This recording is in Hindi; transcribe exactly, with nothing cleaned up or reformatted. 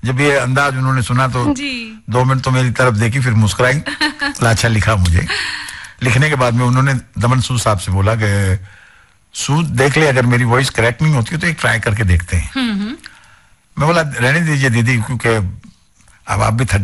जब ये अंदाज उन्होंने सुना तो जी। दो मिनट तो मेरी तरफ देखी, फिर मुस्कुराई। अच्छा लिखा मुझे। लिखने के बाद में उन्होंने दमन सूद साहब से बोला कि सूद देख ले, अगर मेरी वॉइस करेक्ट नहीं होती तो एक ट्राई करके देखते हैं। मैं बोला रहने दीजिए दीदी, क्योंकि अब आप भी थक